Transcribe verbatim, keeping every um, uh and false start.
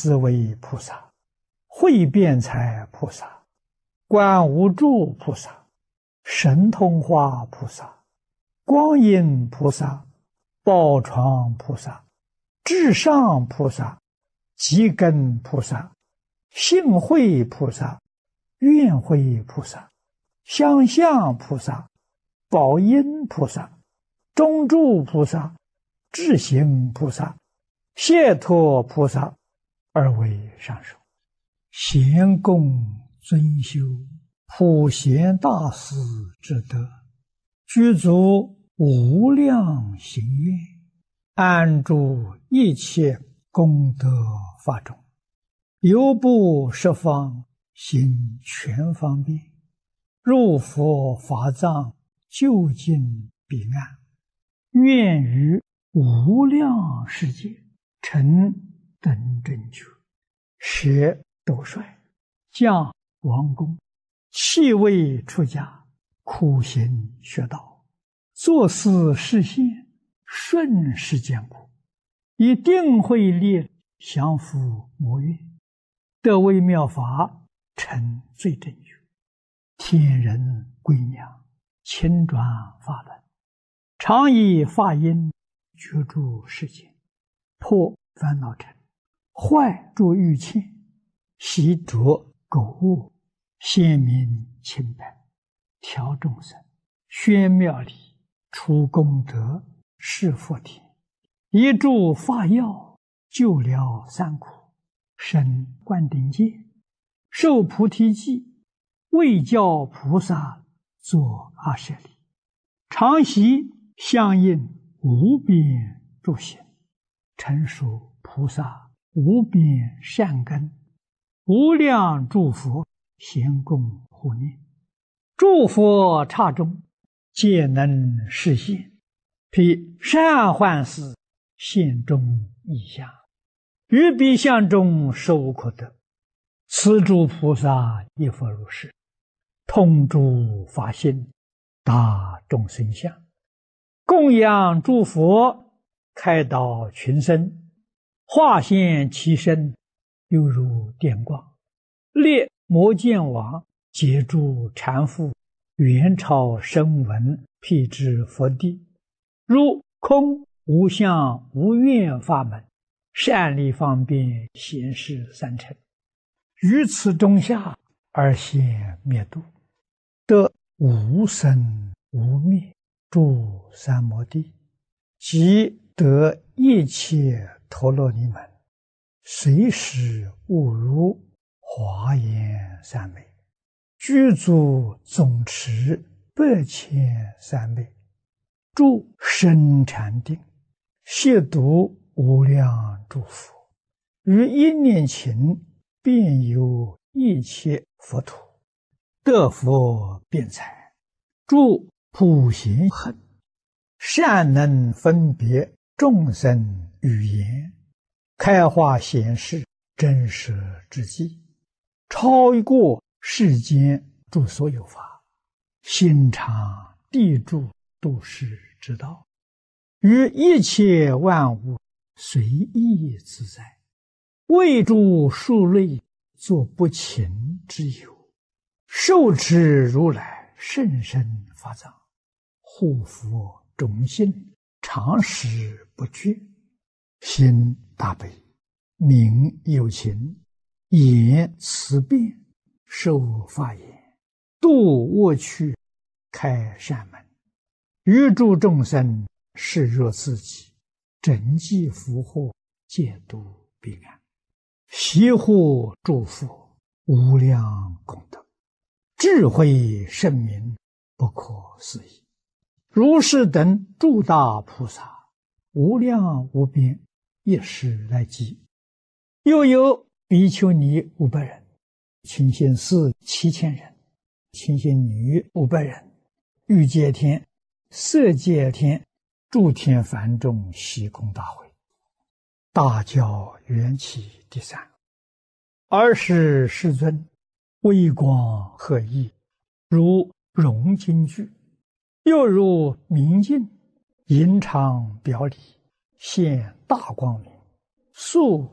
思维菩萨、慧辩才菩萨、观无住菩萨、神通化菩萨、光阴菩萨、宝床菩萨、至上菩萨、极根菩萨、性慧菩萨、愿慧菩萨、相向菩萨、宝音菩萨、中住菩萨、智行菩萨、解脱菩萨，而为上首。贤供尊修普贤大师之德，具足无量行愿，安住一切功德法中，犹不十方行全方便，入佛法藏，究竟彼岸，愿于无量世界成等正觉，舍斗率，降王宫，弃位出家，苦行学道，作思实现，顺世间苦，以定慧力降伏魔怨，得微妙法，成最正觉，天人归娘，亲转法轮，常以法音觉诸世间，破烦恼尘，坏诸欲牵，习着垢物，显明清白，调众生，宣妙理，除功德，示佛田，一助法药，救疗三苦，生灌顶戒，受菩提记，为教菩萨作阿舍利，常习相应无边诸行，成熟菩萨无边善根，无量诸佛咸供护念，诸佛刹中皆能实现，披善幻事现中意象，于彼相中受可得。此诸菩萨亦复如是，通诸法性，达众生相，供养诸佛，开导群生，化现其身，犹如电光，列摩见王，截住禅父，元朝声闻，辟支佛地，如空无相无愿法门，善利方便显示三乘，于此中下而现灭度，得无生无灭诸三摩地，即得一切陀罗尼门，随时悟入华严三昧，具足总持百千三昧，住深禅定，亵渎无量诸佛，于一念勤遍游一切佛土，得佛辩才，住普贤行，善能分别众生语言，开化显示真实之际，超过世间诸所有法，心常地住度世之道，于一切万物随意自在，为诸数类作不勤之有，受持如来甚深法藏，护佛种心，常时不绝，心大悲，名有情，言慈辩，受法言，度恶趣，开善门，于诸众生视若自己，整济福祸，戒度彼岸，习护诸佛，无量功德，智慧圣明，不可思议。如是等诸大菩萨，无量无边，一时来集。又有比丘尼五百人，清心寺七千人，清心女五百人，欲界天、色界天、诸天梵众悉空大会，大教缘起第三。尔时世尊微光赫熠，如融金具，又如明镜，银常表里，现大光明，速